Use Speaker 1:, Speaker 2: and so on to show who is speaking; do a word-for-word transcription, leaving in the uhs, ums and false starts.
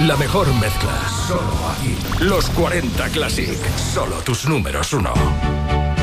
Speaker 1: La mejor mezcla, solo aquí. Los cuarenta Classic, solo tus números uno.